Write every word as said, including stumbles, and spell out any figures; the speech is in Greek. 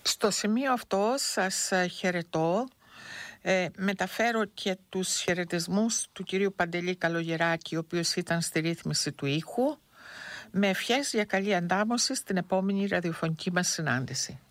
Στο σημείο αυτό σας χαιρετώ. Ε, μεταφέρω και τους χαιρετισμούς του κυρίου Παντελή Καλογεράκη, ο οποίος ήταν στη ρύθμιση του ήχου, με ευχές για καλή αντάμωση στην επόμενη ραδιοφωνική μας συνάντηση.